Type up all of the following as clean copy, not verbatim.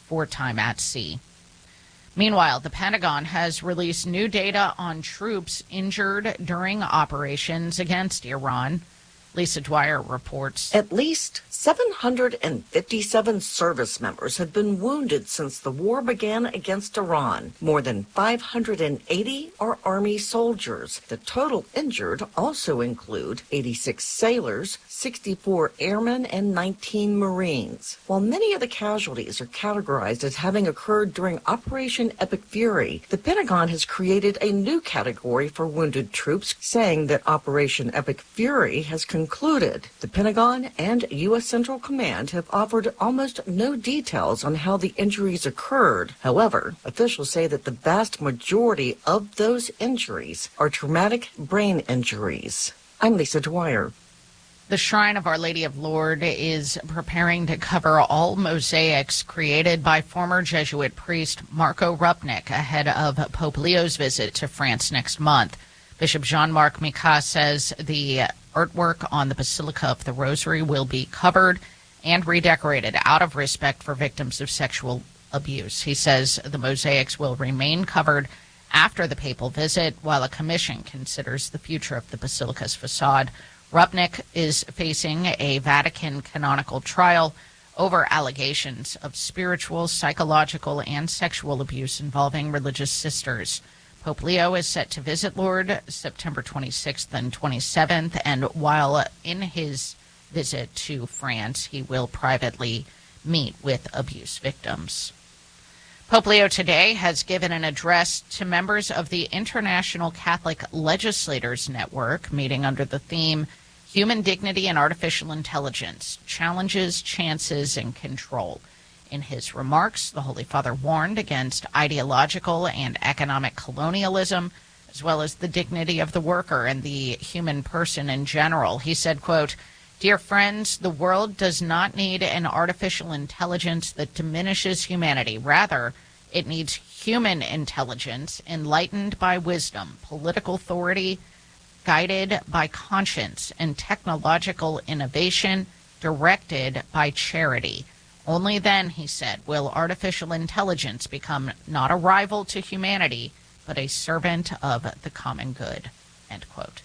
fourth time at sea. Meanwhile, the Pentagon has released new data on troops injured during operations against Iran. Lisa Dwyer reports. At least 757 service members have been wounded since the war began against Iran. More than 580 are Army soldiers. The total injured also include 86 sailors, 64 airmen, and 19 Marines. While many of the casualties are categorized as having occurred during Operation Epic Fury, the Pentagon has created a new category for wounded troops, saying that Operation Epic Fury has concluded. The Pentagon and U.S. Central Command have offered almost no details on how the injuries occurred. However, officials say that the vast majority of those injuries are traumatic brain injuries. I'm Lisa Dwyer. The Shrine of Our Lady of Lourdes is preparing to cover all mosaics created by former Jesuit priest Marco Rupnik ahead of Pope Leo's visit to France next month. Bishop Jean-Marc Micas says the artwork on the Basilica of the Rosary will be covered and redecorated out of respect for victims of sexual abuse. He says the mosaics will remain covered after the papal visit while a commission considers the future of the basilica's facade. Rupnik is facing a Vatican canonical trial over allegations of spiritual, psychological, and sexual abuse involving religious sisters. Pope Leo is set to visit Lourdes September 26th and 27th, and while in his visit to France, he will privately meet with abuse victims. Pope Leo today has given an address to members of the International Catholic Legislators Network, meeting under the theme Human Dignity and Artificial Intelligence, Challenges, Chances, and Control. In his remarks, the Holy Father warned against ideological and economic colonialism, as well as the dignity of the worker and the human person in general. He said, quote, "Dear friends, the world does not need an artificial intelligence that diminishes humanity. Rather, it needs human intelligence enlightened by wisdom, political authority guided by conscience, and technological innovation directed by charity. Only then," he said, "will artificial intelligence become not a rival to humanity, but a servant of the common good." End quote.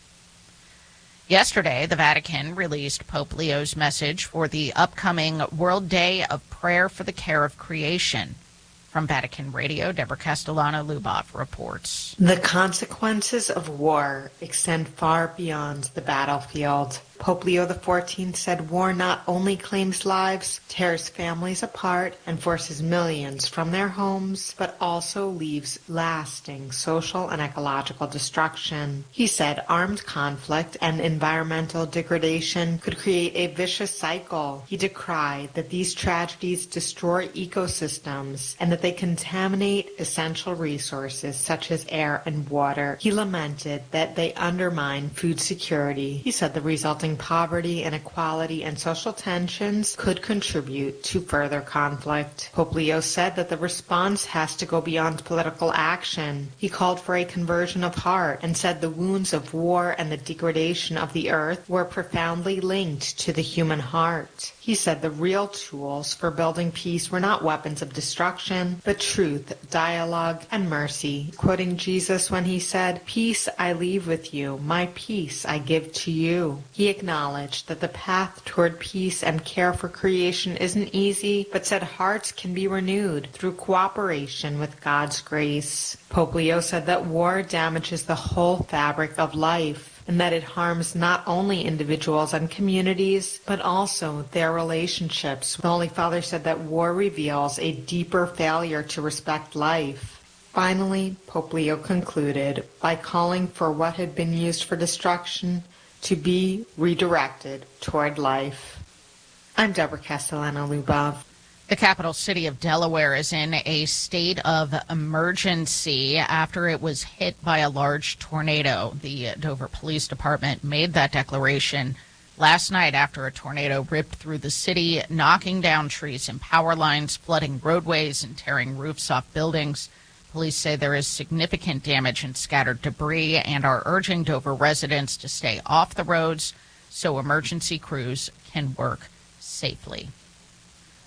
Yesterday, the Vatican released Pope Leo's message for the upcoming World Day of Prayer for the Care of Creation. From Vatican Radio, Deborah Castellano-Lubov reports. The consequences of war extend far beyond the battlefield. Pope Leo XIV said war not only claims lives, tears families apart, and forces millions from their homes, but also leaves lasting social and ecological destruction. He said armed conflict and environmental degradation could create a vicious cycle. He decried that these tragedies destroy ecosystems and that they contaminate essential resources such as air and water. He lamented that they undermine food security. He said the resulting poverty, inequality, and social tensions could contribute to further conflict. Pope Leo said that the response has to go beyond political action. He called for a conversion of heart and said the wounds of war and the degradation of the earth were profoundly linked to the human heart. He said the real tools for building peace were not weapons of destruction, but truth, dialogue, and mercy, quoting Jesus when he said, "Peace I leave with you, my peace I give to you." He acknowledged that the path toward peace and care for creation isn't easy, but said hearts can be renewed through cooperation with God's grace. Pope Leo said that war damages the whole fabric of life, and that it harms not only individuals and communities, but also their relationships. The Holy Father said that war reveals a deeper failure to respect life. Finally, Pope Leo concluded by calling for what had been used for destruction to be redirected toward life. I'm Deborah Castellano-Lubov. The capital city of Delaware is in a state of emergency after it was hit by a large tornado. The Dover Police Department made that declaration last night after a tornado ripped through the city, knocking down trees and power lines, flooding roadways, and tearing roofs off buildings. Police say there is significant damage and scattered debris and are urging Dover residents to stay off the roads so emergency crews can work safely.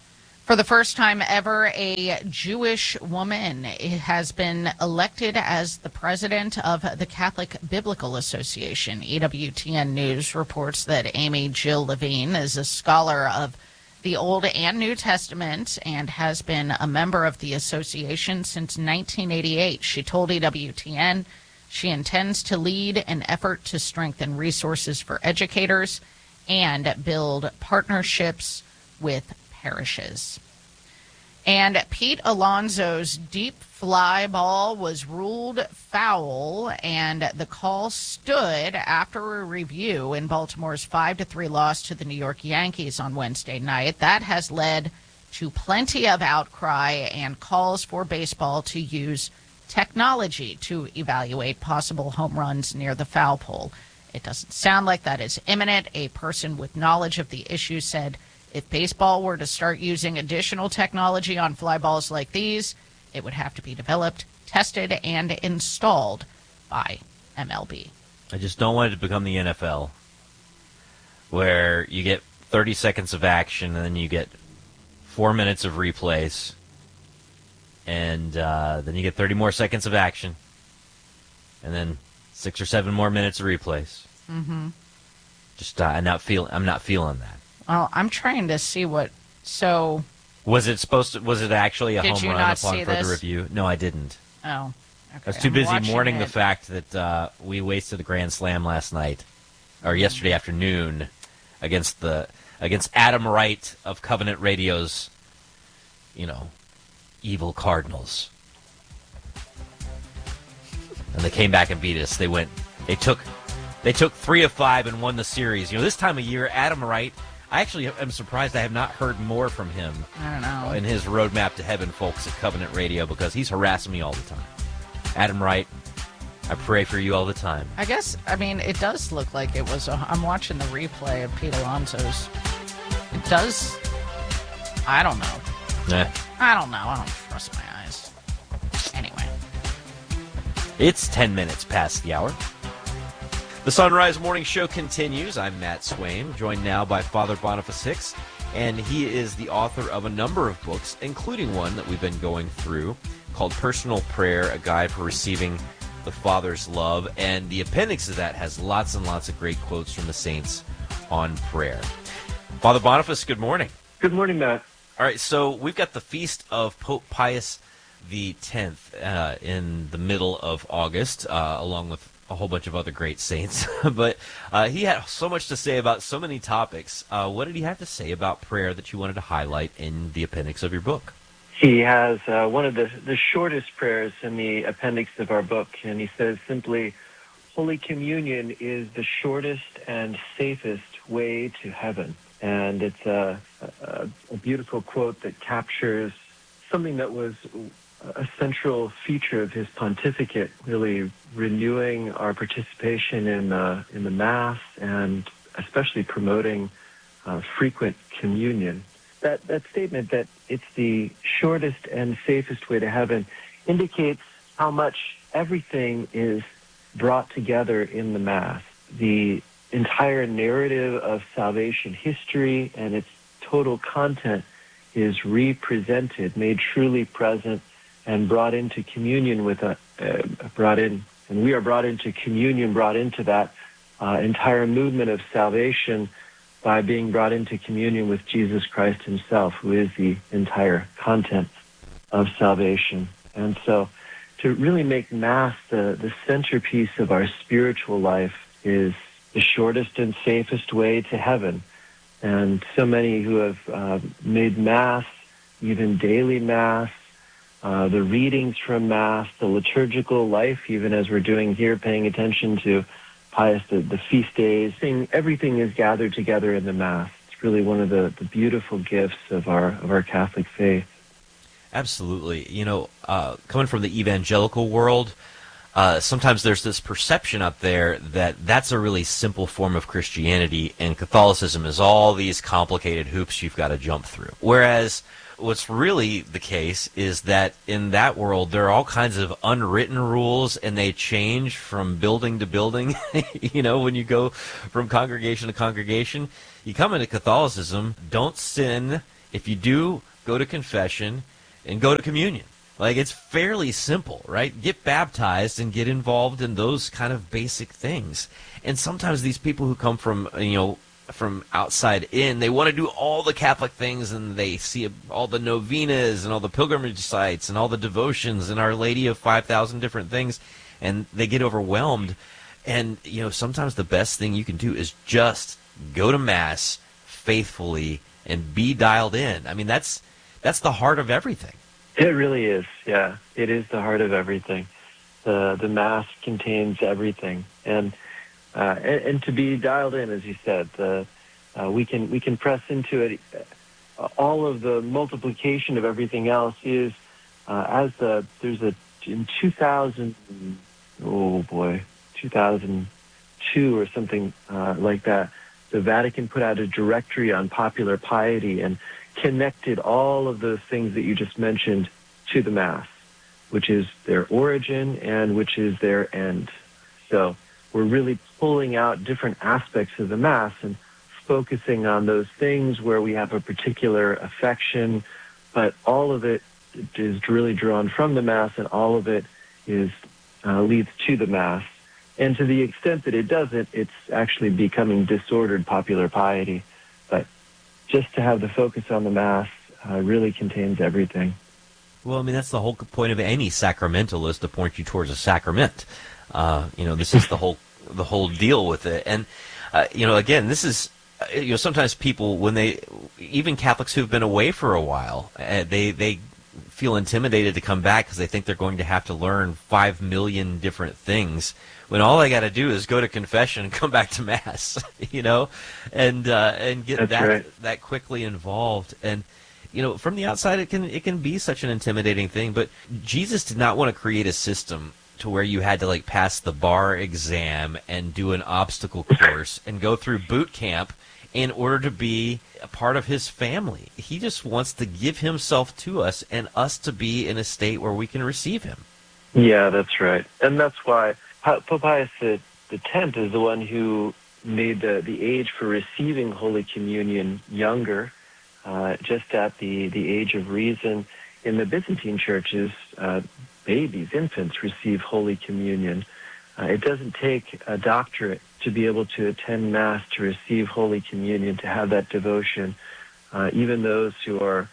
For the first time ever, a Jewish woman has been elected as the president of the Catholic Biblical Association. EWTN News reports that Amy Jill Levine is a scholar of the Old and New Testament and has been a member of the association since 1988. She told EWTN she intends to lead an effort to strengthen resources for educators and build partnerships with parishes. And Pete Alonso's deep fly ball was ruled foul, and the call stood after a review in Baltimore's 5-3 loss to the New York Yankees on Wednesday night. That has led to plenty of outcry and calls for baseball to use technology to evaluate possible home runs near the foul pole. It doesn't sound like that is imminent. A person with knowledge of the issue said if baseball were to start using additional technology on fly balls like these, it would have to be developed, tested, and installed by MLB. I just don't want it to become the NFL, where you get 30 seconds of action and then you get 4 minutes of replays, and then you get 30 more seconds of action, and then 6 or 7 more minutes of replays. Mm-hmm. Just I'm not feeling that. Well, I'm trying to see what. So was it actually a home run upon further this? Review? No, I didn't. Oh, okay. I was too busy mourning the fact that we wasted a grand slam last night or yesterday afternoon against Adam Wright of Covenant Radio's, evil Cardinals. And they came back and beat us. They took 3 of 5 and won the series. This time of year, Adam Wright, I actually am surprised I have not heard more from him. I don't know. In his Roadmap to Heaven folks at Covenant Radio, because he's harassing me all the time. Adam Wright, I pray for you all the time. I guess, it does look like it was I'm watching the replay of Pete Alonso's. It does. I don't know. I don't know. I don't trust my eyes. Anyway. It's 10 minutes past the hour. The Sunrise Morning Show continues. I'm Matt Swaim, joined now by Father Boniface Hicks, and he is the author of a number of books, including one that we've been going through called Personal Prayer, a guide for receiving the Father's love, and the appendix of that has lots and lots of great quotes from the saints on prayer. Father Boniface, good morning. Good morning, Matt. All right, so we've got the feast of Pope Pius X in the middle of August, along with a whole bunch of other great saints. But he had so much to say about so many topics. What did he have to say about prayer that you wanted to highlight in the appendix of your book? He has one of the shortest prayers in the appendix of our book, and he says simply, Holy Communion is the shortest and safest way to heaven. And it's a beautiful quote that captures something that was a central feature of his pontificate, really renewing our participation in the Mass and especially promoting frequent communion. That statement that it's the shortest and safest way to heaven indicates how much everything is brought together in the Mass. The entire narrative of salvation history and its total content is represented, made truly present, and brought into communion with and we are brought into communion, brought into that entire movement of salvation by being brought into communion with Jesus Christ himself, who is the entire content of salvation. And so to really make Mass the centerpiece of our spiritual life is the shortest and safest way to heaven. And so many who have made Mass, even daily Mass, the readings from Mass, the liturgical life, even as we're doing here, paying attention to Pius, the feast days, everything is gathered together in the Mass. It's really one of the beautiful gifts of our Catholic faith. Absolutely. Coming from the evangelical world, sometimes there's this perception up there that that's a really simple form of Christianity, and Catholicism is all these complicated hoops you've got to jump through. Whereas what's really the case is that in that world, there are all kinds of unwritten rules, and they change from building to building. When you go from congregation to congregation, you come into Catholicism, don't sin. If you do, go to confession, and go to communion. Like, it's fairly simple, right? Get baptized and get involved in those kind of basic things. And sometimes these people who come from, from outside in, they want to do all the Catholic things, and they see all the novenas and all the pilgrimage sites and all the devotions and Our Lady of 5,000 different things, and they get overwhelmed. And, sometimes the best thing you can do is just go to Mass faithfully and be dialed in. I mean, that's the heart of everything. It really is, yeah. It is the heart of everything. The Mass contains everything, and to be dialed in, as you said, we can press into it. All of the multiplication of everything else is in 2002 or something like that. The Vatican put out a directory on popular piety and connected all of those things that you just mentioned to the Mass, which is their origin and which is their end. So we're really pulling out different aspects of the Mass and focusing on those things where we have a particular affection, but all of it is really drawn from the Mass, and all of it leads to the Mass. And to the extent that it doesn't, it's actually becoming disordered popular piety. But just to have the focus on the Mass really contains everything. Well, I mean, that's the whole point of any sacramentalist, to point you towards a sacrament. This is the whole deal with it. And, again, this is, sometimes people, even Catholics who've been away for a while, they feel intimidated to come back because they think they're going to have to learn 5 million different things, when all I got to do is go to confession and come back to Mass, and get that quickly involved. And, from the outside, it can be such an intimidating thing, but Jesus did not want to create a system to where you had to pass the bar exam and do an obstacle course and go through boot camp in order to be a part of his family. He just wants to give himself to us and us to be in a state where we can receive him. Yeah, that's right. And that's why Pope Pius X is the one who made the age for receiving Holy Communion younger, just at the age of reason. In the Byzantine churches, babies, infants receive Holy Communion. It doesn't take a doctorate to be able to attend Mass, to receive Holy Communion, to have that devotion. Even those who are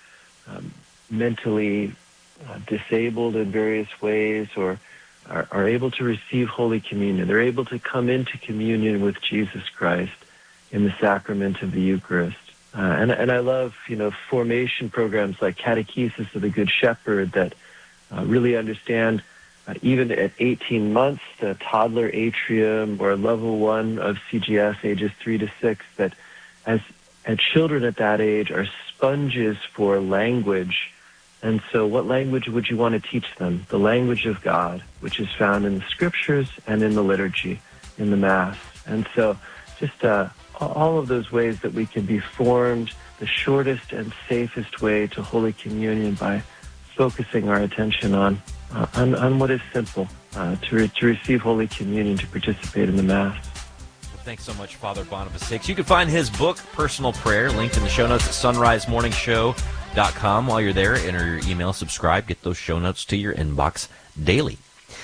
mentally disabled in various ways or are able to receive Holy Communion. They're able to come into communion with Jesus Christ in the sacrament of the Eucharist. And I love, formation programs like Catechesis of the Good Shepherd that really understand, even at 18 months, the toddler atrium or level 1 of CGS, ages 3 to 6, that as children at that age are sponges for language. And so what language would you want to teach them? The language of God, which is found in the Scriptures and in the liturgy, in the Mass. And so just all of those ways that we can be formed, the shortest and safest way to Holy Communion by focusing our attention on what is simple, to receive Holy Communion, to participate in the Mass. Well, thanks so much, Father Boniface Hicks. You can find his book, Personal Prayer, linked in the show notes at sunrisemorningshow.com. While you're there, enter your email, subscribe, get those show notes to your inbox daily.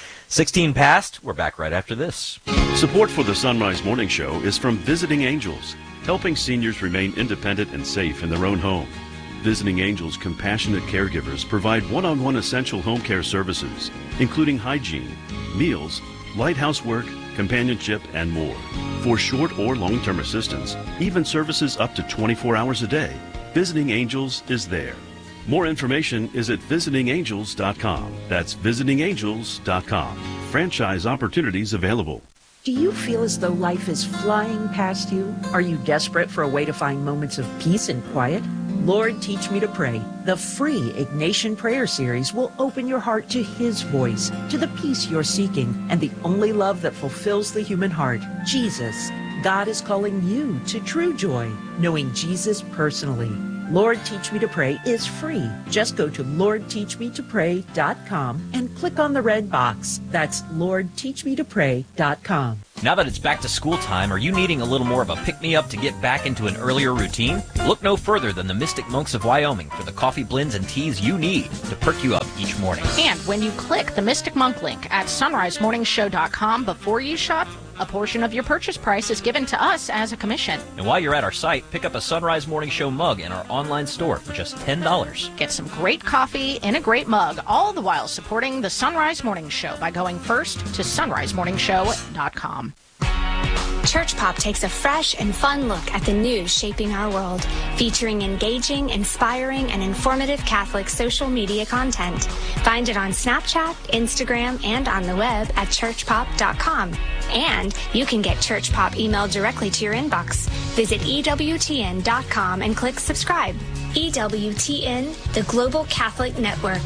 16 past, we're back right after this. Support for the Sunrise Morning Show is from Visiting Angels, helping seniors remain independent and safe in their own home. Visiting Angels compassionate caregivers provide one-on-one essential home care services, including hygiene, meals, light housework, companionship, and more. For short or long-term assistance, even services up to 24 hours a day, Visiting Angels is there. More information is at visitingangels.com. That's visitingangels.com. Franchise opportunities available. Do you feel as though life is flying past you? Are you desperate for a way to find moments of peace and quiet? Lord, Teach Me to Pray, the free Ignatian prayer series, will open your heart to His voice, to the peace you're seeking, and the only love that fulfills the human heart, Jesus. God is calling you to true joy, knowing Jesus personally. Lord Teach Me to Pray is free. Just go to LordTeachMeToPray.com and click on the red box. That's LordTeachMeToPray.com. Now that it's back to school time, are you needing a little more of a pick-me-up to get back into an earlier routine? Look no further than the Mystic Monks of Wyoming for the coffee blends and teas you need to perk you up each morning. And when you click the Mystic Monk link at sunrisemorningshow.com before you shop, a portion of your purchase price is given to us as a commission. And while you're at our site, pick up a Sunrise Morning Show mug in our online store for just $10. Get some great coffee in a great mug, all the while supporting the Sunrise Morning Show by going first to sunrisemorningshow.com. Church Pop takes a fresh and fun look at the news shaping our world, featuring engaging, inspiring, and informative Catholic social media content. Find it on Snapchat, Instagram, and on the web at churchpop.com. And you can get Church Pop emailed directly to your inbox. Visit EWTN.com and click subscribe. EWTN, the Global Catholic Network.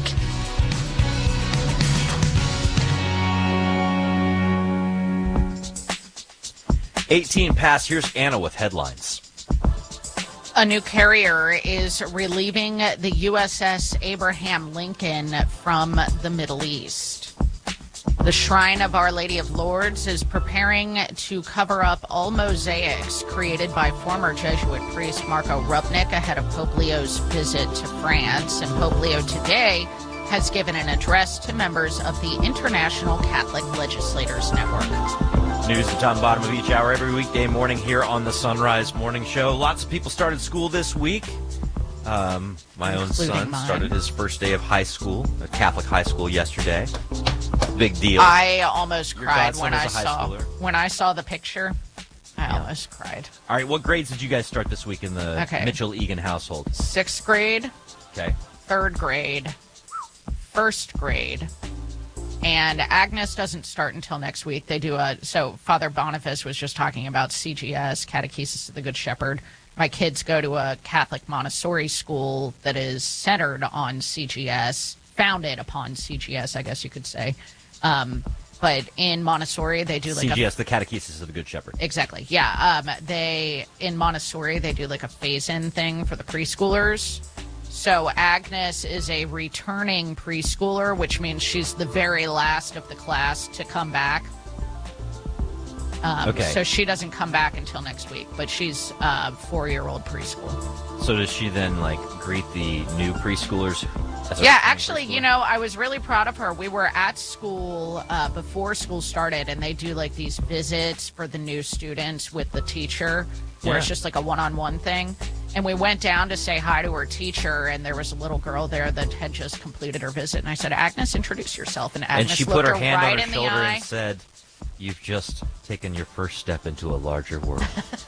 18 past. Here's Anna with headlines. A new carrier is relieving the USS Abraham Lincoln from the Middle East. The Shrine of Our Lady of Lourdes is preparing to cover up all mosaics created by former Jesuit priest Marco Rupnik ahead of Pope Leo's visit to France. And Pope Leo today has given an address to members of the International Catholic Legislators Network. News at the bottom of each hour every weekday morning here on the Sunrise Morning Show. Lots of people started school this week. My own son started his first day of high school, a Catholic high school, yesterday. Big deal. I almost cried when I saw the picture. I almost cried. All right, what grades did you guys start this week in the Mitchell Egan household? 6th grade. Okay. 3rd grade. 1st grade. And Agnes doesn't start until next week. They do so Father Boniface was just talking about CGS, Catechesis of the Good Shepherd. My kids go to a Catholic Montessori school that is centered on CGS, founded upon CGS, I guess you could say. But in Montessori, they do like CGS, the Catechesis of the Good Shepherd. Exactly, yeah. In Montessori, they do like a phase-in thing for the preschoolers. So Agnes is a returning preschooler, which means she's the very last of the class to come back. So she doesn't come back until next week, but she's a 4-year-old preschool. So does she then, greet the new preschoolers? Yeah, actually, I was really proud of her. We were at school before school started, and they do, these visits for the new students with the teacher, where it's just, a one-on-one thing. And we went down to say hi to her teacher, and there was a little girl there that had just completed her visit. And I said, Agnes, introduce yourself. And Agnes she put her hand right on her shoulder and said, "You've just taken your first step into a larger world."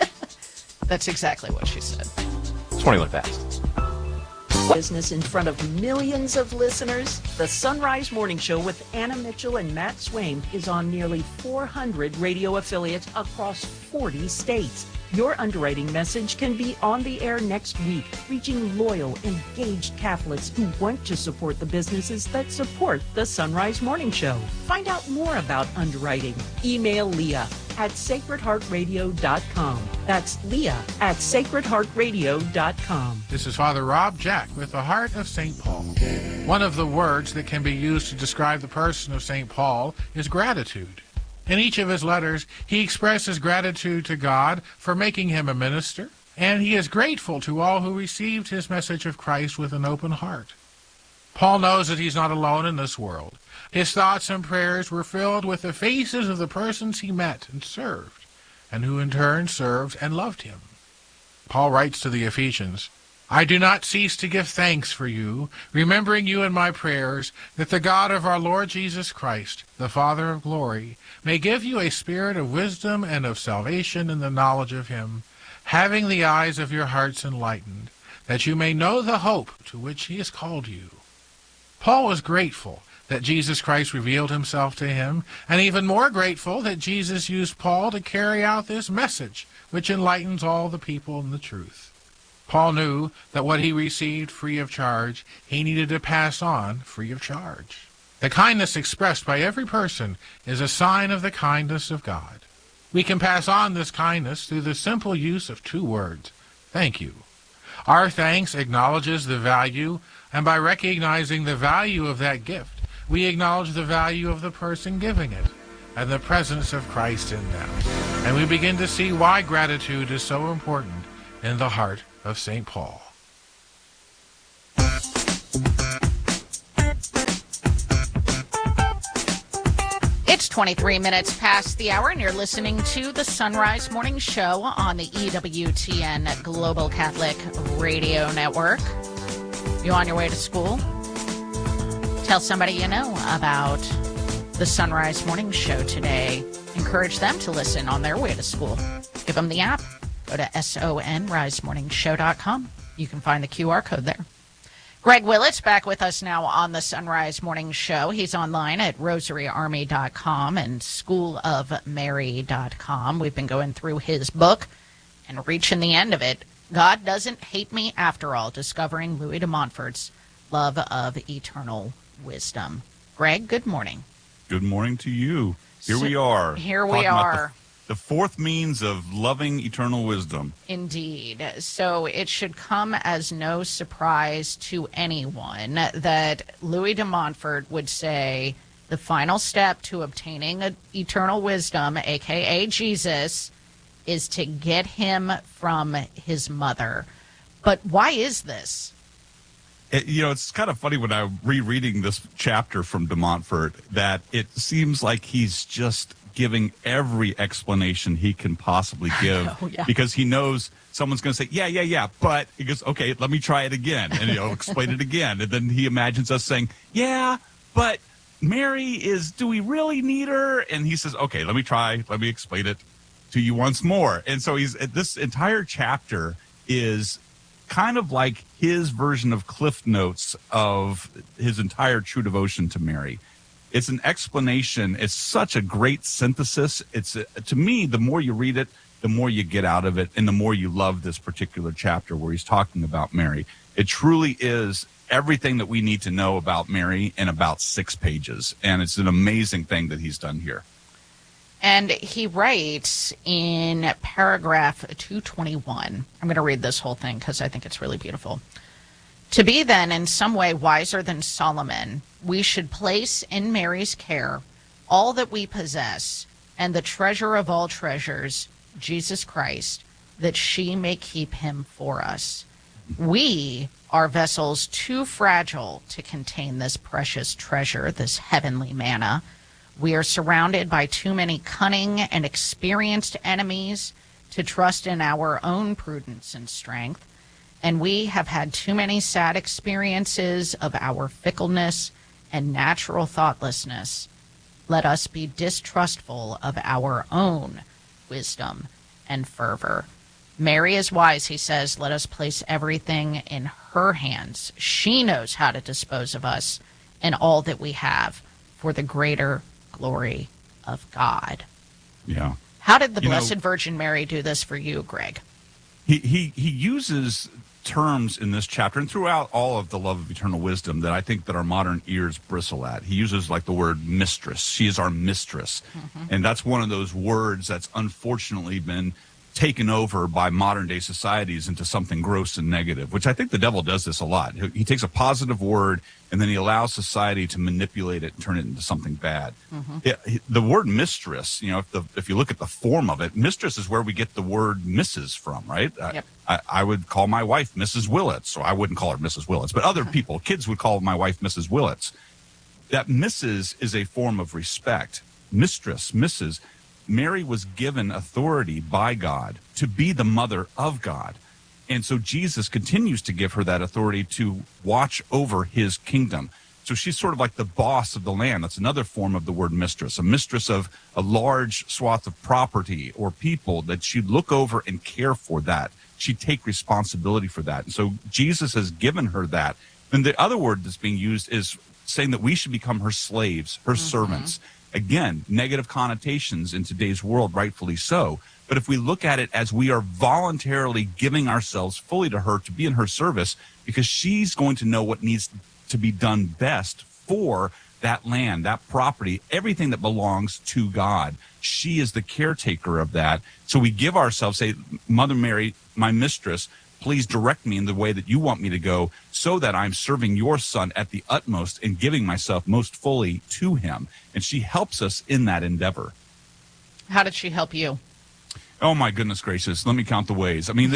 That's exactly what she said. 21 past. Business in front of millions of listeners. The Sunrise Morning Show with Anna Mitchell and Matt Swaim is on nearly 400 radio affiliates across 40 states. Your underwriting message can be on the air next week, reaching loyal, engaged Catholics who want to support the businesses that support the Sunrise Morning Show. Find out more about underwriting. Email Leah at sacredheartradio.com. That's Leah at sacredheartradio.com. This is Father Rob Jack with the Heart of St. Paul. One of the words that can be used to describe the person of St. Paul is gratitude. In each of his letters, he expresses gratitude to God for making him a minister, and he is grateful to all who received his message of Christ with an open heart. Paul knows that he's not alone in this world. His thoughts and prayers were filled with the faces of the persons he met and served, and who in turn served and loved him. Paul writes to the Ephesians, "I do not cease to give thanks for you, remembering you in my prayers, that the God of our Lord Jesus Christ, the Father of glory, may give you a spirit of wisdom and of salvation in the knowledge of him, having the eyes of your hearts enlightened, that you may know the hope to which he has called you." Paul was grateful that Jesus Christ revealed himself to him, and even more grateful that Jesus used Paul to carry out this message, which enlightens all the people in the truth. Paul knew that what he received free of charge, he needed to pass on free of charge. The kindness expressed by every person is a sign of the kindness of God. We can pass on this kindness through the simple use of 2 words, thank you. Our thanks acknowledges the value, and by recognizing the value of that gift, we acknowledge the value of the person giving it and the presence of Christ in them. And we begin to see why gratitude is so important in the heart of St. Paul. It's 23 minutes past the hour, and you're listening to the Sunrise Morning Show on the EWTN Global Catholic Radio Network. You on your way to school? Tell somebody you know about the Sunrise Morning Show today. Encourage them to listen on their way to school. Give them the app. Go to sonrisemorningshow.com. You can find the QR code there. Greg Willits back with us now on the Sunrise Morning Show. He's online at rosaryarmy.com and schoolofmary.com. We've been going through his book and reaching the end of it. God Doesn't Hate Me After All, Discovering Louis de Montfort's Love of Eternal Wisdom. Greg, good morning. Good morning to you. Here we are. Here we are. The fourth means of loving eternal wisdom. Indeed. So it should come as no surprise to anyone that Louis de Montfort would say the final step to obtaining eternal wisdom, a.k.a. Jesus, is to get him from his mother. But why is this? It's kind of funny when I'm rereading this chapter from de Montfort that it seems like he's just giving every explanation he can possibly give because he knows someone's going to say, yeah, but he goes, okay, let me try it again. And he'll explain it again. And then he imagines us saying, yeah, but Mary do we really need her? And he says, okay, let me explain it to you once more. And so this entire chapter is kind of like his version of Cliff Notes of his entire true devotion to Mary. It's an explanation. It's such a great synthesis. To me, the more you read it, the more you get out of it, and the more you love this particular chapter where he's talking about Mary. It truly is everything that we need to know about Mary in about 6 pages, and it's an amazing thing that he's done here. And he writes in paragraph 221, I'm going to read this whole thing because I think it's really beautiful. To be then in some way wiser than Solomon, we should place in Mary's care all that we possess and the treasure of all treasures, Jesus Christ, that she may keep him for us. We are vessels too fragile to contain this precious treasure, this heavenly manna. We are surrounded by too many cunning and experienced enemies to trust in our own prudence and strength. And we have had too many sad experiences of our fickleness and natural thoughtlessness. Let us be distrustful of our own wisdom and fervor. Mary is wise, he says. Let us place everything in her hands. She knows how to dispose of us and all that we have for the greater glory of God. Yeah. How did the Blessed Virgin Mary do this for you, Greg? He uses terms in this chapter and throughout all of the Love of Eternal Wisdom that I think that our modern ears bristle at. He uses like the word mistress. She is our mistress. Mm-hmm. And that's one of those words that's unfortunately been taken over by modern day societies into something gross and negative, which I think the devil does this a lot. He takes a positive word and then he allows society to manipulate it and turn it into something bad. Mm-hmm. The word mistress, if you look at the form of it, mistress is where we get the word Mrs. from, right? Yep. I would call my wife Mrs. Willits, so I wouldn't call her Mrs. Willits, but other people, kids would call my wife Mrs. Willits. That Mrs. is a form of respect. Mistress, Mrs. Mary was given authority by God to be the mother of God. And so Jesus continues to give her that authority to watch over his kingdom. So she's sort of like the boss of the land. That's another form of the word mistress, a mistress of a large swath of property or people that she'd look over and care for that. She'd take responsibility for that. And so Jesus has given her that. And the other word that's being used is saying that we should become her slaves, her servants. Again, negative connotations in today's world, rightfully so. But if we look at it as we are voluntarily giving ourselves fully to her to be in her service, because she's going to know what needs to be done best for that land, that property, everything that belongs to God. She is the caretaker of that. So we give ourselves, say, Mother Mary, my mistress, Please direct me in the way that you want me to go so that I'm serving your son at the utmost and giving myself most fully to him. And she helps us in that endeavor. How did she help you? Oh, my goodness gracious. Let me count the ways. I mean,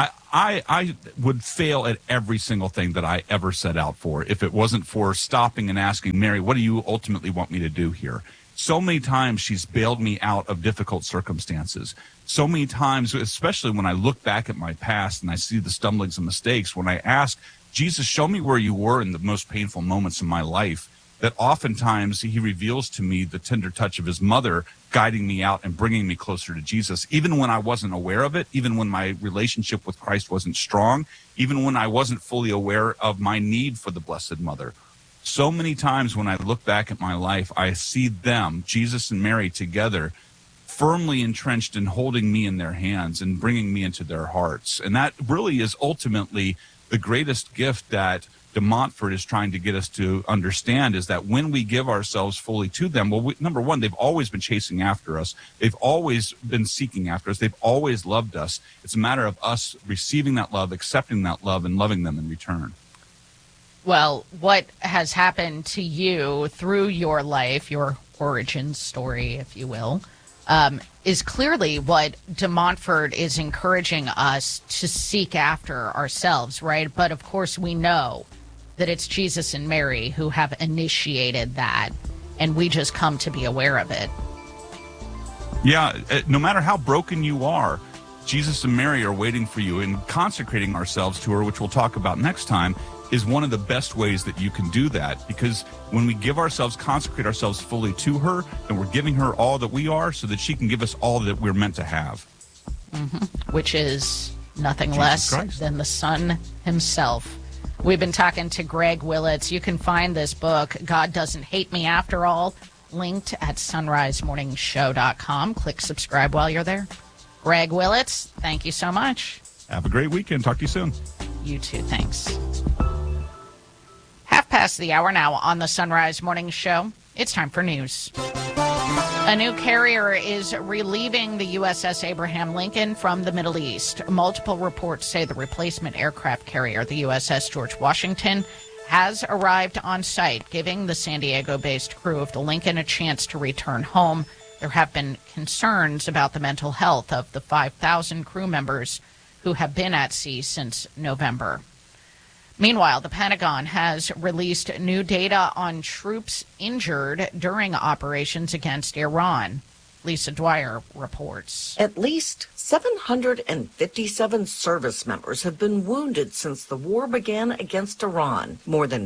I would fail at every single thing that I ever set out for if it wasn't for stopping and asking, Mary, what do you ultimately want me to do here? So many times she's bailed me out of difficult circumstances. So many times, especially when I look back at my past and I see the stumblings and mistakes, when I ask, Jesus, show me where you were in the most painful moments in my life, that oftentimes he reveals to me the tender touch of his mother guiding me out and bringing me closer to Jesus, even when I wasn't aware of it, even when my relationship with Christ wasn't strong, even when I wasn't fully aware of my need for the Blessed Mother. So many times when I look back at my life, I see them, Jesus and Mary, together, firmly entrenched in holding me in their hands and bringing me into their hearts. And that really is ultimately the greatest gift that de Montfort is trying to get us to understand, is that when we give ourselves fully to them, well, number one, they've always been chasing after us. They've always been seeking after us. They've always loved us. It's a matter of us receiving that love, accepting that love, and loving them in return. Well, what has happened to you through your life, your origin story, if you will, is clearly what de Montfort is encouraging us to seek after ourselves, right? But of course, we know that it's Jesus and Mary who have initiated that, and we just come to be aware of it. Yeah, no matter how broken you are, Jesus and Mary are waiting for you, and consecrating ourselves to her, which we'll talk about next time, is one of the best ways that you can do that, because when we give ourselves, consecrate ourselves fully to her, then we're giving her all that we are so that she can give us all that we're meant to have. Which is nothing Jesus less Christ. than the Son himself. We've been talking to Greg Willits. You can find this book, God Doesn't Hate Me After All, linked at sunrisemorningshow.com. Click subscribe while you're there. Greg Willits, thank you so much. Have a great weekend. Talk to you soon. You too. Thanks. 6:30 now on the Sunrise Morning Show. It's time for news. A new carrier is relieving the USS Abraham Lincoln from the Middle East. Multiple reports say the replacement aircraft carrier, the USS George Washington, has arrived on site, giving the San Diego-based crew of the Lincoln a chance to return home. There have been concerns about the mental health of the 5,000 crew members who have been at sea since November. Meanwhile, the Pentagon has released new data on troops injured during operations against Iran. Lisa Dwyer reports. At least 757 service members have been wounded since the war began against Iran. More than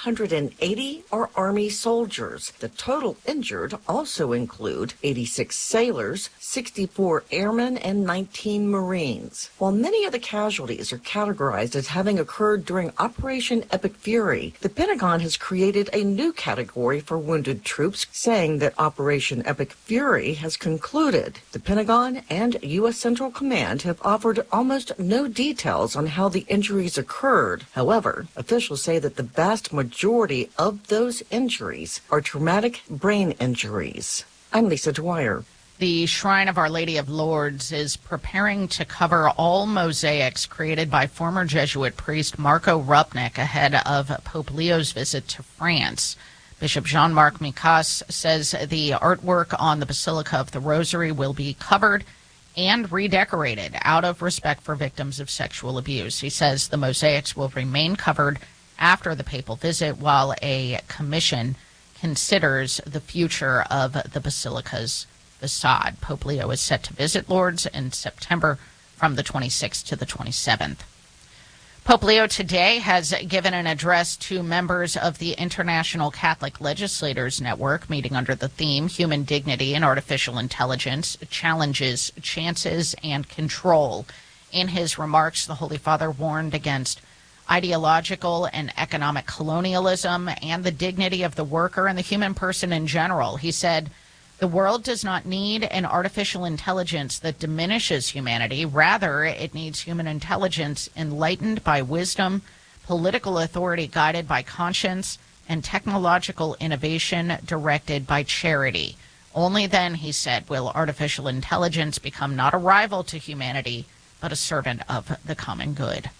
580 are Army soldiers. The total injured also include 86 sailors, 64 airmen, and 19 Marines. While many of the casualties are categorized as having occurred during Operation Epic Fury, the Pentagon has created a new category for wounded troops, saying that Operation Epic Fury has concluded. The Pentagon and U.S. Central Command have offered almost no details on how the injuries occurred. However, officials say that the vast majority of those injuries are traumatic brain injuries. I'm Lisa Dwyer. The Shrine of Our Lady of Lourdes is preparing to cover all mosaics created by former Jesuit priest Marco Rupnik ahead of Pope Leo's visit to France. Bishop Jean-Marc Micas says the artwork on the Basilica of the Rosary will be covered and redecorated out of respect for victims of sexual abuse. He says the mosaics will remain covered after the papal visit while a commission considers the future of the Basilica's facade. Pope Leo is set to visit Lourdes in September from the 26th to the 27th. Pope Leo today has given an address to members of the International Catholic Legislators Network, meeting under the theme Human Dignity and Artificial Intelligence, Challenges, Chances, and Control. In his remarks, the Holy Father warned against ideological and economic colonialism and the dignity of the worker and the human person in general. He said, "The world does not need an artificial intelligence that diminishes humanity. Rather, it needs human intelligence enlightened by wisdom, political authority guided by conscience, and technological innovation directed by charity. Only then," he said, "will artificial intelligence become not a rival to humanity, but a servant of the common good.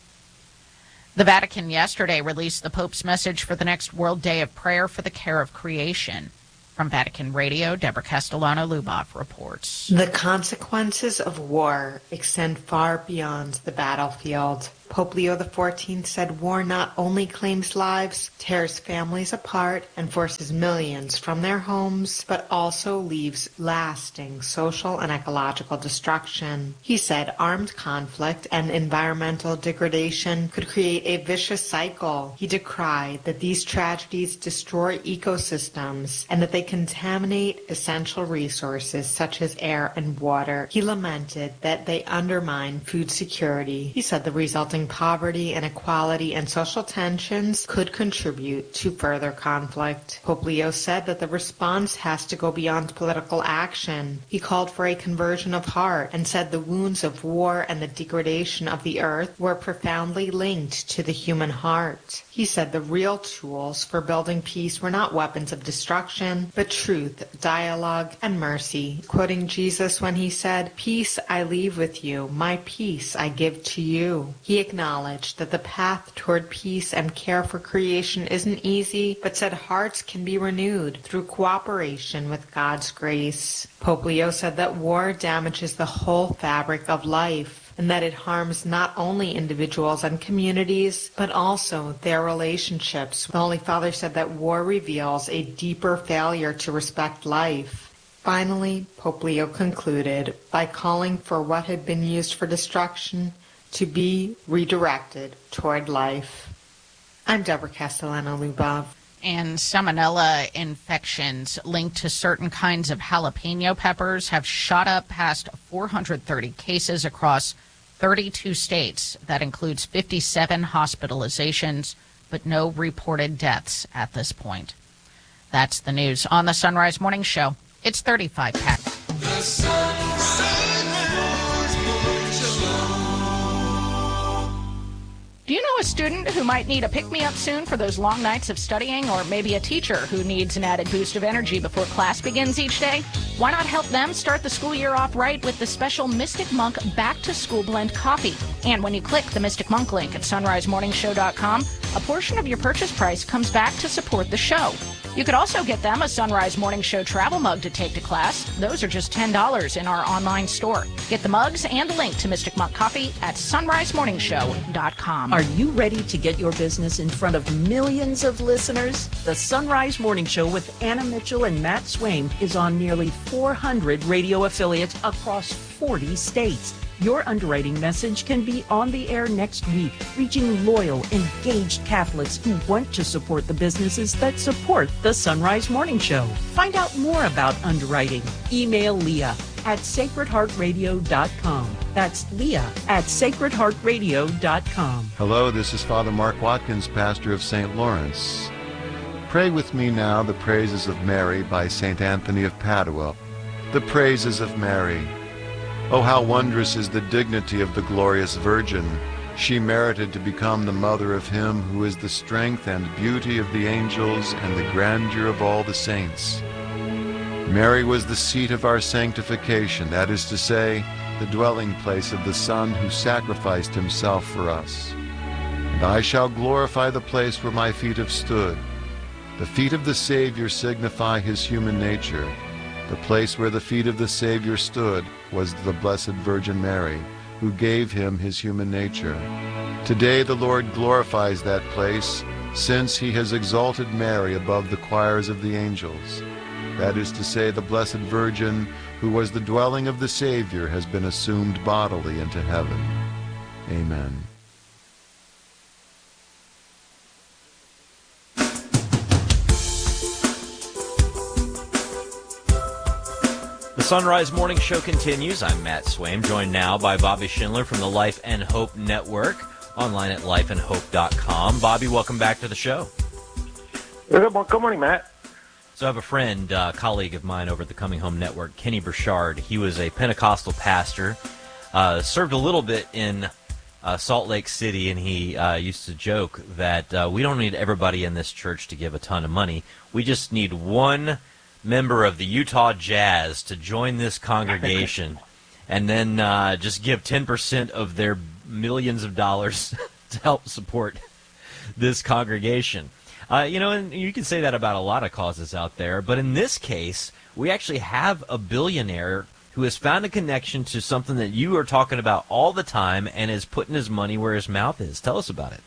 The Vatican yesterday released the Pope's message for the next World Day of Prayer for the Care of Creation. From Vatican Radio, Deborah Castellano-Lubov reports. The consequences of war extend far beyond the battlefield. Pope Leo XIV said war not only claims lives, tears families apart, and forces millions from their homes, but also leaves lasting social and ecological destruction. He said armed conflict and environmental degradation could create a vicious cycle. He decried that these tragedies destroy ecosystems and that they contaminate essential resources such as air and water. He lamented that they undermine food security. He said the resulting poverty, inequality, and social tensions could contribute to further conflict. Pope Leo said that the response has to go beyond political action. He called for a conversion of heart and said the wounds of war and the degradation of the earth were profoundly linked to the human heart. He said the real tools for building peace were not weapons of destruction, but truth, dialogue, and mercy. Quoting Jesus when he said, "Peace I leave with you, my peace I give to you." He acknowledged that the path toward peace and care for creation isn't easy, but said hearts can be renewed through cooperation with God's grace. Pope Leo said that war damages the whole fabric of life, and that it harms not only individuals and communities, but also their relationships. The Holy Father said that war reveals a deeper failure to respect life. Finally, Pope Leo concluded by calling for what had been used for destruction to be redirected toward life. I'm Deborah Castellano-Lubov. And salmonella infections linked to certain kinds of jalapeno peppers have shot up past 430 cases across 32 states. That includes 57 hospitalizations, but no reported deaths at this point. That's the news on the Sunrise Morning Show. It's 35 past. The Sunrise Morning Show. Do you know a student who might need a pick-me-up soon for those long nights of studying, or maybe a teacher who needs an added boost of energy before class begins each day? Why not help them start the school year off right with the special Mystic Monk Back to School Blend Coffee? And when you click the Mystic Monk link at sunrisemorningshow.com, a portion of your purchase price comes back to support the show. You could also get them a Sunrise Morning Show travel mug to take to class. Those are just $10 in our online store. Get the mugs and the link to Mystic Monk Coffee at sunrisemorningshow.com. Are you ready to get your business in front of millions of listeners? The Sunrise Morning Show with Anna Mitchell and Matt Swaim is on nearly 400 radio affiliates across 40 states. Your underwriting message can be on the air next week, reaching loyal, engaged Catholics who want to support the businesses that support the Sunrise Morning Show. Find out more about underwriting. Email Leah at sacredheartradio.com. That's Leah at sacredheartradio.com. Hello, this is Father Mark Watkins, pastor of St. Lawrence. Pray with me now the praises of Mary by St. Anthony of Padua. The praises of Mary. Oh, how wondrous is the dignity of the glorious Virgin. She merited to become the mother of him who is the strength and beauty of the angels and the grandeur of all the saints. Mary was the seat of our sanctification, that is to say, the dwelling place of the Son who sacrificed himself for us. And I shall glorify the place where my feet have stood. The feet of the Savior signify his human nature. The place where the feet of the Savior stood was the Blessed Virgin Mary, who gave him his human nature. Today the Lord glorifies that place, since he has exalted Mary above the choirs of the angels. That is to say, the Blessed Virgin, who was the dwelling of the Savior, has been assumed bodily into heaven. Amen. The Sunrise Morning Show continues. I'm Matt Swaim, joined now by Bobby Schindler from the Life and Hope Network, online at lifeandhope.com. Bobby, welcome back to the show. Good morning, Matt. So I have a friend, colleague of mine over at the Coming Home Network, Kenny Burchard. He was a Pentecostal pastor, served a little bit in Salt Lake City, and he used to joke that we don't need everybody in this church to give a ton of money. We just need one member of the Utah Jazz to join this congregation and then just give 10% of their millions of dollars to help support this congregation. And you can say that about a lot of causes out there, but in this case, we actually have a billionaire who has found a connection to something that you are talking about all the time and is putting his money where his mouth is. Tell us about it.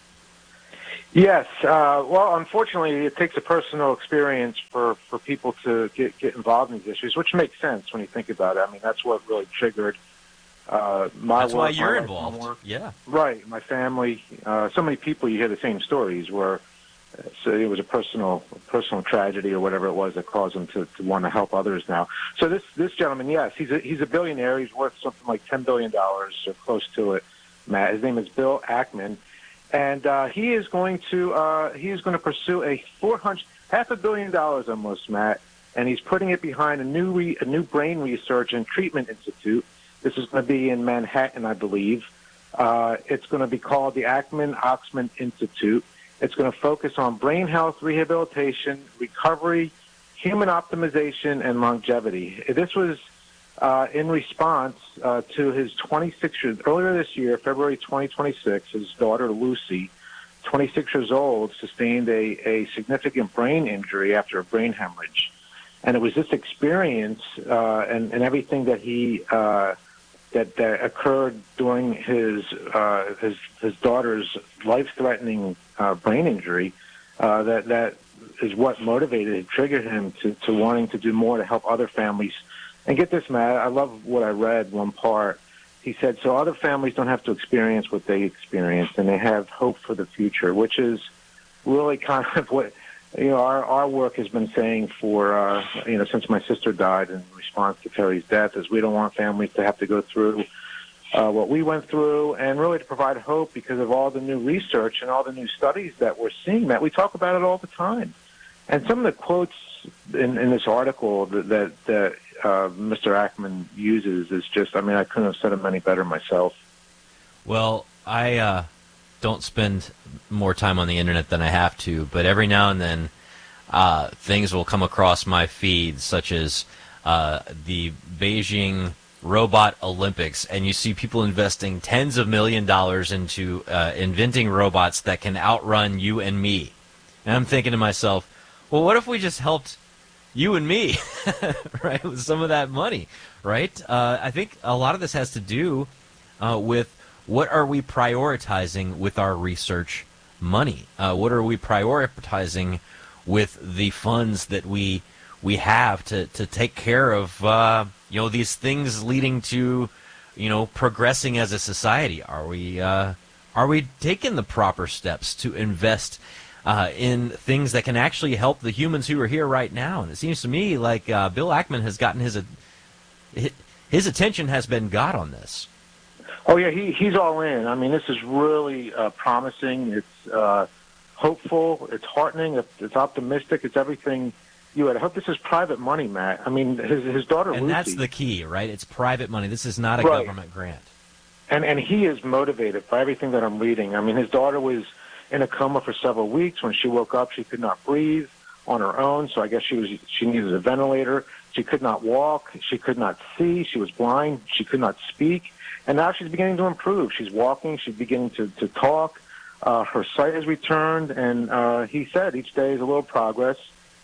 Yes. Well, unfortunately, it takes a personal experience for people to get involved in these issues, which makes sense when you think about it. I mean, that's what really triggered my That's work. why you're my involved. Yeah. Right. My family. So many people, you hear the same stories where so it was a personal tragedy or whatever it was that caused him to want to help others now. So this gentleman, yes, he's a billionaire. He's worth something like $10 billion or close to it, Matt. His name is Bill Ackman. And he is going to pursue a $500 million almost, Matt, and he's putting it behind a new brain research and treatment institute. This is going to be in Manhattan, I believe. It's going to be called the Ackman-Oxman Institute. It's going to focus on brain health, rehabilitation, recovery, human optimization, and longevity. This was in response to his 26 years, earlier this year, February 2026, his daughter Lucy, 26 years old, sustained a significant brain injury after a brain hemorrhage. And it was this experience and everything that he that occurred during his daughter's life-threatening brain injury that is what motivated, triggered him to wanting to do more to help other families. And get this, Matt, I love what I read, one part. He said, so other families don't have to experience what they experienced, and they have hope for the future, which is really kind of what, our work has been saying for, since my sister died in response to Terry's death, is we don't want families to have to go through what we went through, and really to provide hope because of all the new research and all the new studies that we're seeing, Matt. We talk about it all the time. And some of the quotes in this article that Mr. Ackman uses is just, I couldn't have said them any better myself. Well, I don't spend more time on the internet than I have to, but every now and then things will come across my feed, such as the Beijing Robot Olympics, and you see people investing tens of $millions into inventing robots that can outrun you and me. And I'm thinking to myself, well, what if we just helped you and me, right, with some of that money, right? I think a lot of this has to do with what are we prioritizing with our research money? What are we prioritizing with the funds that we have to take care of, these things leading to, progressing as a society? Are we taking the proper steps to invest in things that can actually help the humans who are here right now? And it seems to me like Bill Ackman has gotten his attention has been got on this. Oh yeah, he's all in. This is really promising. It's hopeful. It's heartening. It's optimistic. It's everything you had. I hope this is private money, Matt. His daughter and Lucy. That's the key, right? It's private money. This is not a Right. government grant. And he is motivated by everything that I'm reading. His daughter was in a coma for several weeks. When she woke up, she could not breathe on her own, so I guess she needed a ventilator. She could not walk. She could not see. She was blind. She could not speak. And now she's beginning to improve. She's walking. She's beginning to talk. Her sight has returned, and he said each day is a little progress.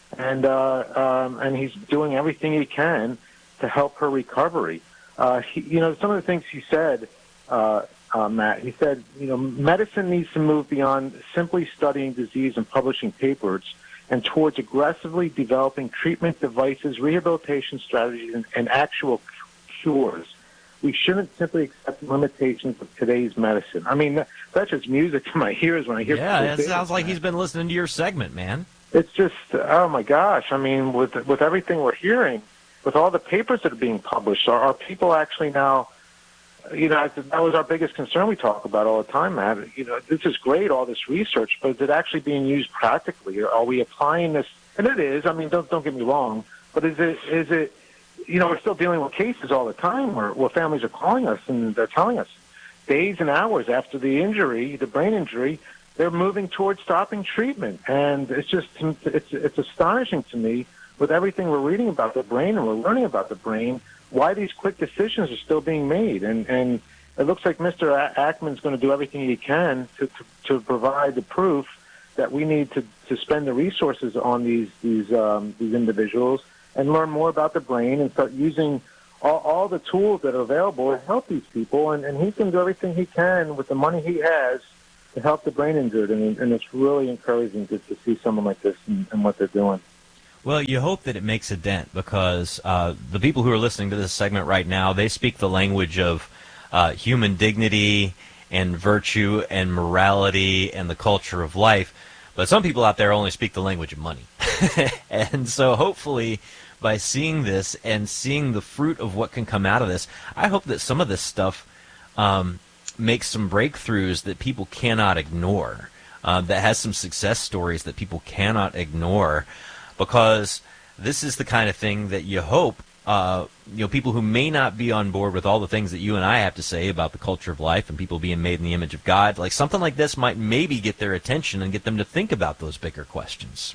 And he's doing everything he can to help her recovery. Some of the things he said, Matt, he said, medicine needs to move beyond simply studying disease and publishing papers and towards aggressively developing treatment devices, rehabilitation strategies, and actual cures. We shouldn't simply accept limitations of today's medicine. That's just music to my ears when I hear. Yeah, it sounds like he's been listening to your segment, man. It's just, oh my gosh! With everything we're hearing, with all the papers that are being published, are people actually now? That was our biggest concern we talk about all the time, Matt. This is great, all this research, but is it actually being used practically? Are we applying this? And it is. Don't get me wrong, but is it? We're still dealing with cases all the time where families are calling us and they're telling us days and hours after the injury, the brain injury, they're moving towards stopping treatment. And it's just, it's astonishing to me with everything we're reading about the brain and we're learning about the brain, why these quick decisions are still being made. And it looks like Mr. Ackman's going to do everything he can to provide the proof that we need to spend the resources on these individuals and learn more about the brain and start using all the tools that are available to help these people. And he can do everything he can with the money he has to help the brain injured. And it's really encouraging to see someone like this and what they're doing. Well, you hope that it makes a dent, because the people who are listening to this segment right now, they speak the language of human dignity and virtue and morality and the culture of life. But some people out there only speak the language of money. And so hopefully by seeing this and seeing the fruit of what can come out of this, I hope that some of this stuff makes some breakthroughs that people cannot ignore, that has some success stories that people cannot ignore, because this is the kind of thing that you hope people who may not be on board with all the things that you and I have to say about the culture of life and people being made in the image of God, like something like this might maybe get their attention and get them to think about those bigger questions.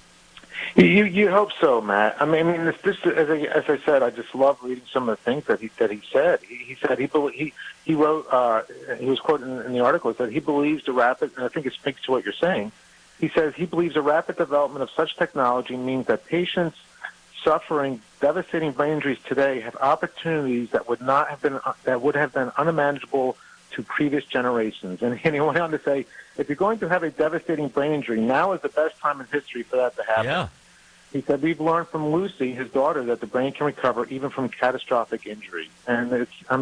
You hope so, Matt. I mean, this as I said, I just love reading some of the things that he said. He said he wrote, he was quoted in the article, that he believes the rapid, and I think it speaks to what you're saying. He says he believes the rapid development of such technology means that patients suffering devastating brain injuries today have opportunities that would have been unimaginable to previous generations. And he went on to say, if you're going to have a devastating brain injury, now is the best time in history for that to happen. Yeah. He said, we've learned from Lucy, his daughter, that the brain can recover even from catastrophic injury. And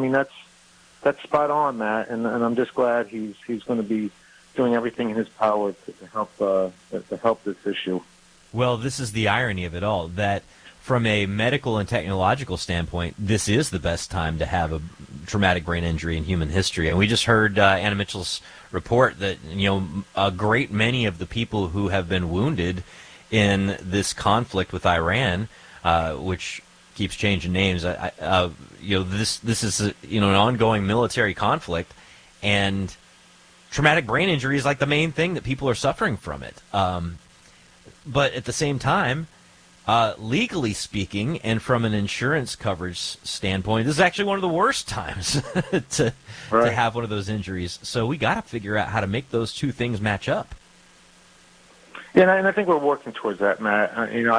that's spot on, Matt. And I'm just glad he's going to be doing everything in his power to help this issue. Well, this is the irony of it all, that from a medical and technological standpoint, this is the best time to have a traumatic brain injury in human history. And we just heard Anna Mitchell's report that a great many of the people who have been wounded in this conflict with Iran, which keeps changing names, this is an ongoing military conflict, and traumatic brain injury is like the main thing that people are suffering from it. But at the same time, legally speaking, and from an insurance coverage standpoint, this is actually one of the worst times to have one of those injuries. So we got to figure out how to make those two things match up. Yeah, and I think we're working towards that, Matt.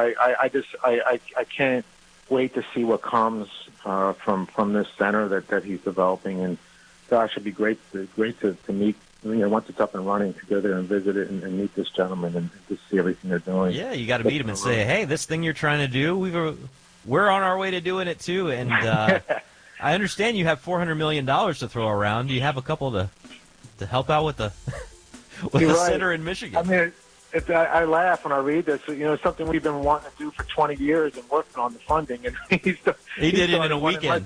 I can't wait to see what comes from this center that he's developing, and gosh, it'd be great to meet. Once it's up and running, to go there and visit it and meet this gentleman and just see everything they're doing. Yeah, you got to meet him and say, hey, this thing you're trying to do, we're on our way to doing it too. And I understand you have $400 million to throw around. Do you have a couple to help out with the center in Michigan? I mean, I laugh when I read this. Something we've been wanting to do for 20 years and working on the funding, and he did it in a weekend.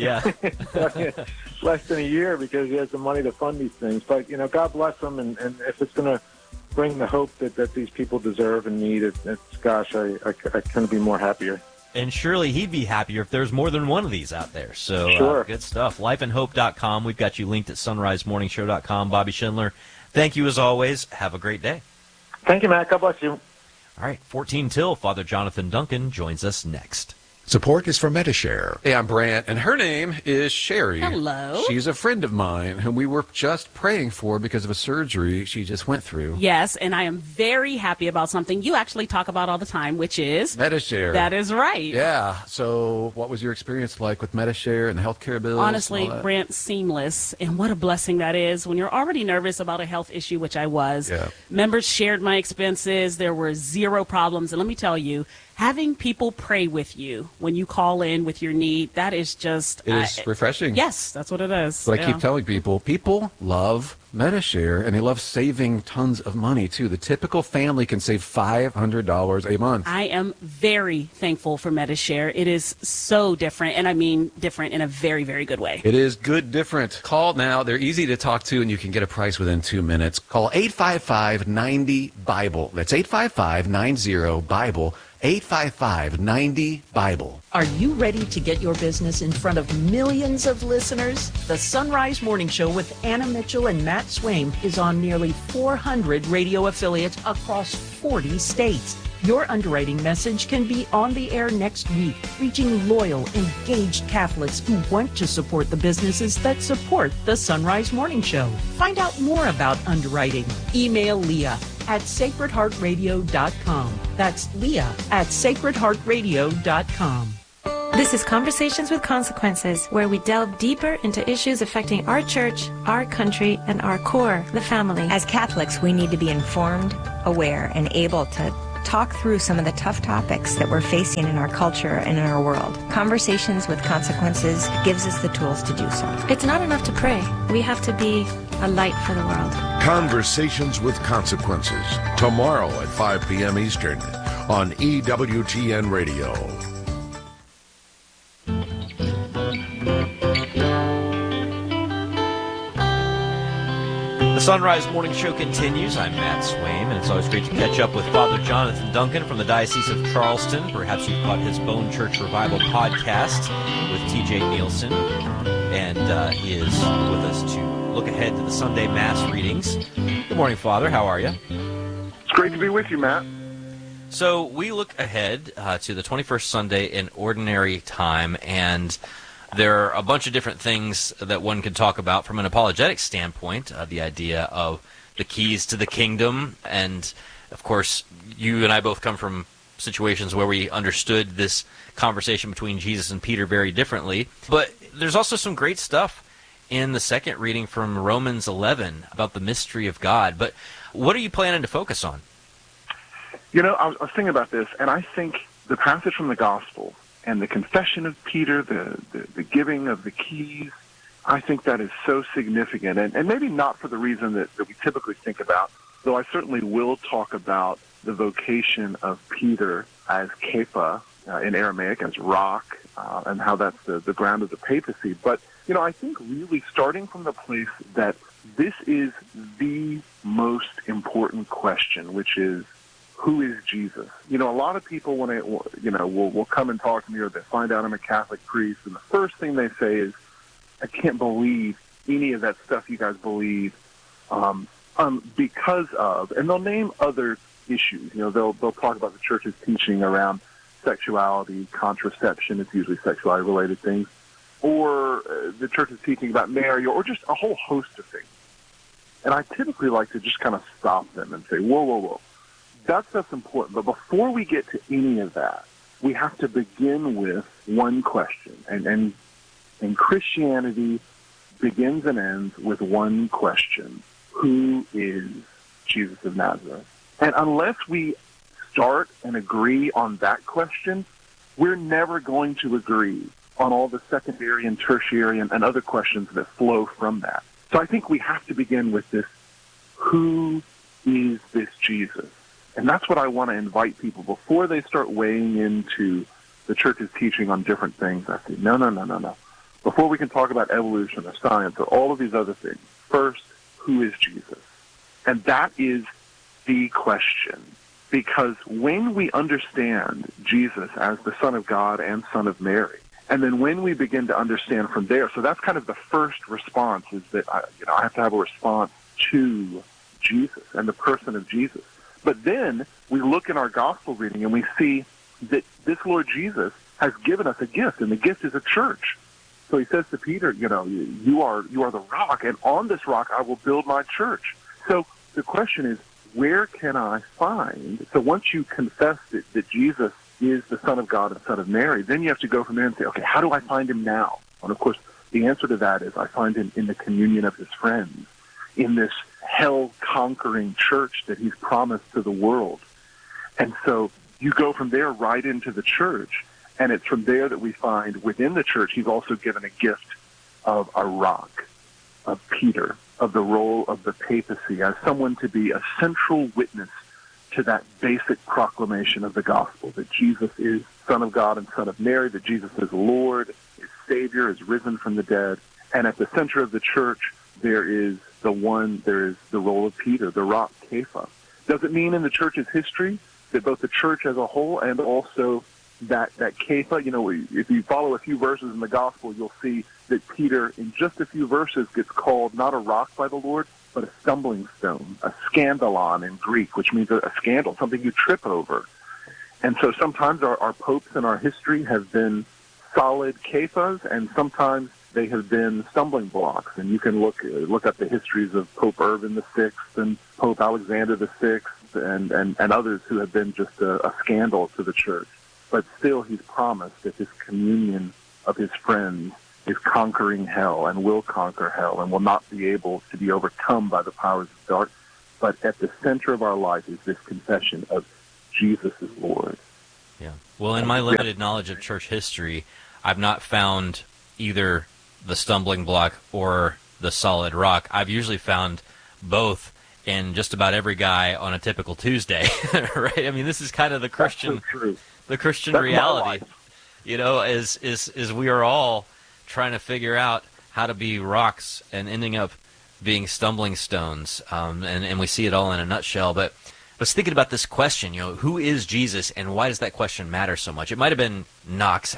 Less than a year, because he has the money to fund these things. But God bless him, and if it's going to bring the hope that these people deserve and need, I couldn't be more happier. And surely he'd be happier if there's more than one of these out there. So sure. Good stuff. Lifeandhope.com. We've got you linked at sunrisemorningshow.com. Bobby Schindler, thank you as always. Have a great day. Thank you, Matt. God bless you. All right, 14 till. Father Jonathan Duncan joins us next. Support is for Medi-Share. Hey, I'm Brant, and her name is Sherry. Hello. She's a friend of mine whom we were just praying for because of a surgery she just went through. Yes, and I am very happy about something you actually talk about all the time, which is... Medi-Share. That is right. Yeah. So what was your experience like with Medi-Share and the healthcare bills? Honestly, Brant, seamless. And what a blessing that is when you're already nervous about a health issue, which I was. Yeah. Members shared my expenses. There were zero problems. And let me tell you, having people pray with you when you call in with your need, that is just... It is refreshing. Yes, that's what it is. But I keep telling people, people love Medi-Share, and they love saving tons of money, too. The typical family can save $500 a month. I am very thankful for Medi-Share. It is so different, and I mean different in a very, very good way. It is good different. Call now. They're easy to talk to, and you can get a price within 2 minutes. Call 855-90-BIBLE. That's 855-90-BIBLE. 855-90-BIBLE. Are you ready to get your business in front of millions of listeners? The Sunrise Morning Show with Anna Mitchell and Matt Swaim is on nearly 400 radio affiliates across 40 states. Your underwriting message can be on the air next week, reaching loyal, engaged Catholics who want to support the businesses that support the Sunrise Morning Show. Find out more about underwriting. Email Leah at sacredheartradio.com. That's Leah at sacredheartradio.com. This is Conversations with Consequences, where we delve deeper into issues affecting our church, our country, and our core, the family. As Catholics, we need to be informed, aware, and able to talk through some of the tough topics that we're facing in our culture and in our world. Conversations with Consequences gives us the tools to do so. It's not enough to pray. We have to be a light for the world. Conversations with Consequences, tomorrow at 5 p.m. Eastern on EWTN Radio. The Sunrise Morning Show continues. I'm Matt Swaim, and it's always great to catch up with Father Jonathan Duncan from the Diocese of Charleston. Perhaps you've caught his Bone Church Revival podcast with TJ Nielsen, and he is with us to look ahead to the Sunday Mass readings. Good morning, Father. How are you? It's great to be with you, Matt. So we look ahead to the 21st Sunday in Ordinary Time, and there are a bunch of different things that one could talk about from an apologetic standpoint, the idea of the keys to the kingdom. And, of course, you and I both come from situations where we understood this conversation between Jesus and Peter very differently. But there's also some great stuff in the second reading from Romans 11 about the mystery of God. But what are you planning to focus on? You know, I was thinking about this, and I think the passage from the Gospel and the confession of Peter, the giving of the keys, I think that is so significant. And maybe not for the reason that we typically think about, though I certainly will talk about the vocation of Peter as Kepha, in Aramaic, as rock, and how that's the ground of the papacy. But, you know, I think really starting from the place that this is the most important question, which is, who is Jesus? You know, a lot of people, when will come and talk to me, or they find out I'm a Catholic priest, and the first thing they say is, I can't believe any of that stuff you guys believe, because of, and they'll name other issues. You know, they'll talk about the church's teaching around sexuality, contraception, it's usually sexuality-related things, or the church's teaching about Mary, or just a whole host of things. And I typically like to just kind of stop them and say, whoa, whoa, whoa. That's important. But before we get to any of that, we have to begin with one question. And Christianity begins and ends with one question. Who is Jesus of Nazareth? And unless we start and agree on that question, we're never going to agree on all the secondary and tertiary and other questions that flow from that. So I think we have to begin with this, who is this Jesus? And that's what I want to invite people before they start weighing into the church's teaching on different things. I say, no. Before we can talk about evolution or science or all of these other things, first, who is Jesus? And that is the question. Because when we understand Jesus as the Son of God and Son of Mary, and then when we begin to understand from there, so that's kind of the first response, is that I have to have a response to Jesus and the person of Jesus. But then we look in our gospel reading and we see that this Lord Jesus has given us a gift, and the gift is a church. So he says to Peter, you are the rock, and on this rock I will build my church. So the question is, where can I find? So once you confess that Jesus is the Son of God and Son of Mary, then you have to go from there and say, okay, how do I find him now? And of course, the answer to that is I find him in the communion of his friends, in this hell-conquering church that he's promised to the world. And so you go from there right into the church, and it's from there that we find within the church he's also given a gift of a rock, of Peter, of the role of the papacy as someone to be a central witness to that basic proclamation of the gospel, that Jesus is Son of God and Son of Mary, that Jesus is Lord, is Savior, is risen from the dead. And at the center of the church, there is the role of Peter, the rock, Kepha. Does it mean in the church's history that both the church as a whole and also that Kepha, if you follow a few verses in the gospel, you'll see that Peter, in just a few verses, gets called not a rock by the Lord, but a stumbling stone, a scandalon in Greek, which means a scandal, something you trip over. And so sometimes our popes in our history have been solid kephas, and sometimes they have been stumbling blocks. And you can look up the histories of Pope Urban VI and Pope Alexander VI and others who have been just a scandal to the church. But still, he's promised that his communion of his friends is conquering hell and will conquer hell and will not be able to be overcome by the powers of dark. But at the center of our life is this confession of Jesus is Lord. Yeah. Well, in my limited knowledge of church history, I've not found either the stumbling block or the solid rock. I've usually found both in just about every guy on a typical Tuesday, right? I mean, this is kind of the Christian, That's reality, you know, is we are all trying to figure out how to be rocks and ending up being stumbling stones, and we see it all in a nutshell. But I was thinking about this question, you know, who is Jesus, and why does that question matter so much? It might have been Knox.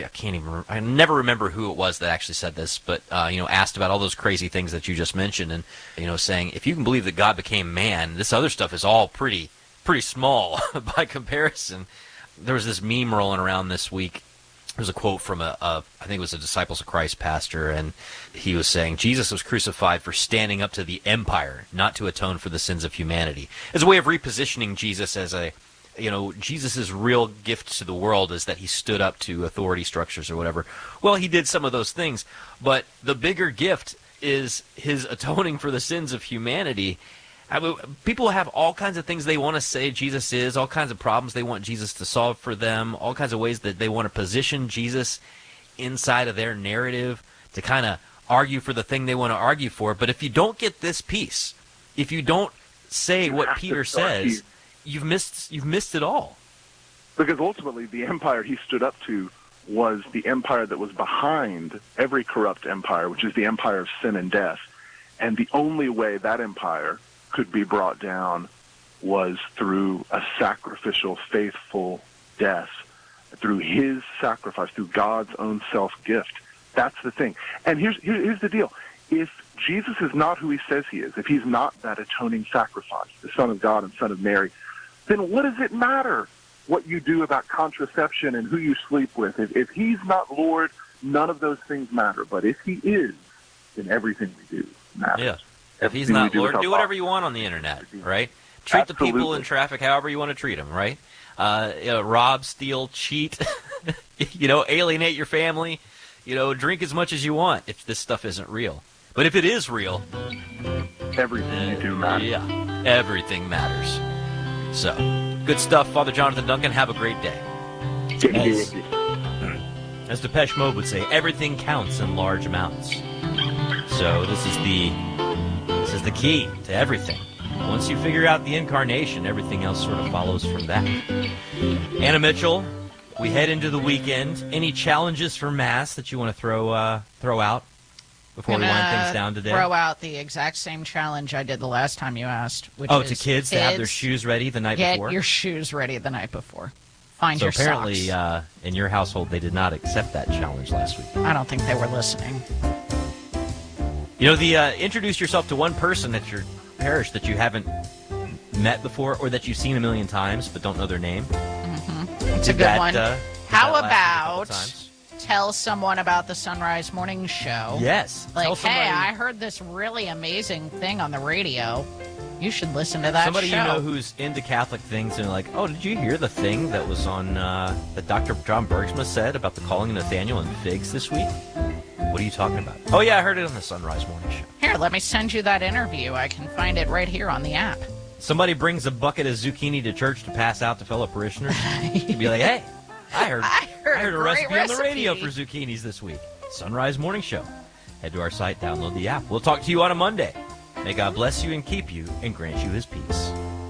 I never remember who it was that actually said this, but you know, asked about all those crazy things that you just mentioned, and you know, saying if you can believe that God became man, this other stuff is all pretty small by comparison. There was this meme rolling around this week. There's a quote from I think it was a Disciples of Christ pastor, and he was saying, Jesus was crucified for standing up to the empire, not to atone for the sins of humanity. As a way of repositioning Jesus as Jesus' real gift to the world is that he stood up to authority structures or whatever. Well, he did some of those things, but the bigger gift is his atoning for the sins of humanity. I mean, people have all kinds of things they want to say Jesus is, all kinds of problems they want Jesus to solve for them, all kinds of ways that they want to position Jesus inside of their narrative to kind of argue for the thing they want to argue for. But if you don't get this piece, if you don't say what Peter says, you've missed it all. Because ultimately the empire he stood up to was the empire that was behind every corrupt empire, which is the empire of sin and death. And the only way that empire could be brought down was through a sacrificial, faithful death, through his sacrifice, through God's own self-gift. That's the thing. And here's the deal. If Jesus is not who he says he is, if he's not that atoning sacrifice, the Son of God and Son of Mary, then what does it matter what you do about contraception and who you sleep with? If he's not Lord, none of those things matter. But if he is, then everything we do matters. Yeah. If he's not Lord, do whatever you want on the internet, right? Treat the people in traffic however you want to treat them, right? Rob, steal, cheat, alienate your family, drink as much as you want if this stuff isn't real. But if it is real, everything you do matters. Yeah, everything matters. So, good stuff, Father Jonathan Duncan. Have a great day. As Depeche Mode would say, everything counts in large amounts. So this is the key to everything. Once you figure out the incarnation, everything else sort of follows from that. Anna Mitchell, we head into the weekend. Any challenges for Mass that you want to throw out before we wind things down today? Throw out the exact same challenge I did the last time you asked. Which is to kids to have their shoes ready the night before? Get your shoes ready the night before. Find your apparently, socks. In your household, they did not accept that challenge last week. I don't think they were listening. Introduce yourself to one person at your parish that you haven't met before or that you've seen a million times but don't know their name. Mm-hmm. It's a good one. How about tell someone about the Sunrise Morning Show? Yes. Like, hey, I heard this really amazing thing on the radio. You should listen to that somebody show. You know who's into Catholic things and like, oh, did you hear the thing that was on that Dr. John Bergsma said about the calling of Nathaniel and figs this week? What are you talking about? Oh, yeah, I heard it on the Sunrise Morning Show. Here, let me send you that interview. I can find it right here on the app. Somebody brings a bucket of zucchini to church to pass out to fellow parishioners. You'd be like, hey, I heard a recipe on the radio for zucchinis this week. Sunrise Morning Show. Head to our site, download the app. We'll talk to you on a Monday. May God bless you and keep you and grant you his peace.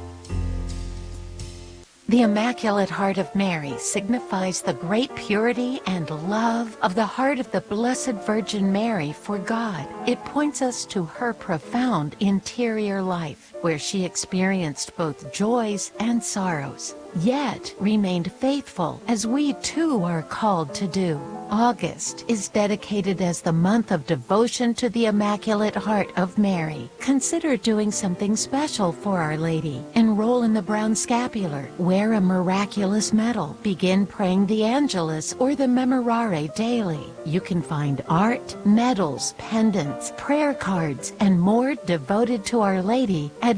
The Immaculate Heart of Mary signifies the great purity and love of the heart of the Blessed Virgin Mary for God. It points us to her profound interior life, where she experienced both joys and sorrows. yet remained faithful, as we too are called to do. August is dedicated as the month of devotion to the Immaculate Heart of Mary. Consider doing something special for Our Lady. Enroll in the Brown Scapular, wear a miraculous medal, begin praying the Angelus or the Memorare daily. You can find art, medals, pendants, prayer cards, and more devoted to Our Lady at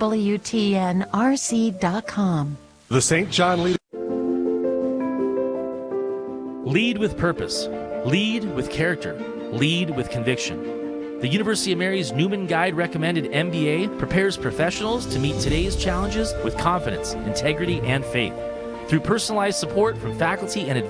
EWTNRC.com. The St. John Lead. Lead with purpose. Lead with character. Lead with conviction. The University of Mary's Newman Guide recommended MBA prepares professionals to meet today's challenges with confidence, integrity, and faith. Through personalized support from faculty and advisors,